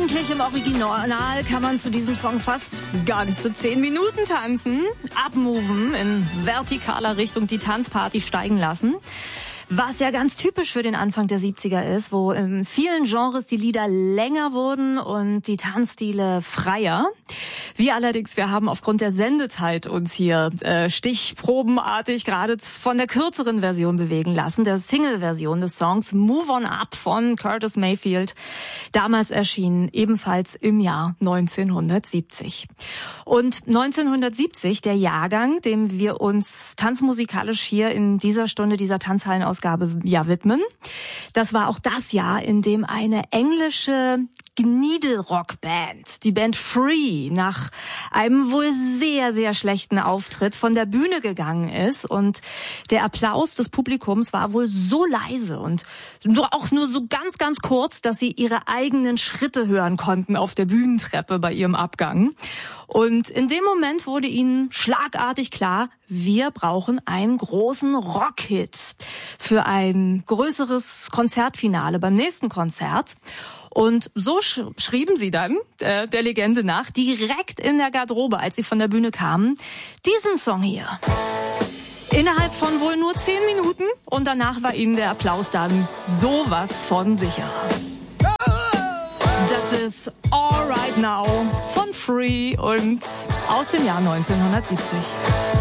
Eigentlich im Original kann man zu diesem Song fast ganze 10 Minuten tanzen, abmoven, in vertikaler Richtung die Tanzparty steigen lassen. Was ja ganz typisch für den Anfang der 70er ist, wo in vielen Genres die Lieder länger wurden und die Tanzstile freier. Wir haben aufgrund der Sendezeit uns hier stichprobenartig gerade von der kürzeren Version bewegen lassen, der Single-Version des Songs Move On Up von Curtis Mayfield, damals erschienen ebenfalls im Jahr 1970. Und 1970, der Jahrgang, dem wir uns tanzmusikalisch hier in dieser Stunde dieser Tanzhallenausgabe widmen. Das war auch das Jahr, in dem eine englische Needle-Rock-Band, die Band Free, nach einem wohl sehr, sehr schlechten Auftritt von der Bühne gegangen ist. Und der Applaus des Publikums war wohl so leise und auch nur so ganz, ganz kurz, dass sie ihre eigenen Schritte hören konnten auf der Bühnentreppe bei ihrem Abgang. Und in dem Moment wurde ihnen schlagartig klar, wir brauchen einen großen Rockhit für ein größeres Konzertfinale beim nächsten Konzert. Und so schrieben sie dann, der Legende nach, direkt in der Garderobe, als sie von der Bühne kamen, diesen Song hier. Innerhalb von wohl nur 10 Minuten und danach war ihnen der Applaus dann sowas von sicher. Das ist All Right Now von Free und aus dem Jahr 1970.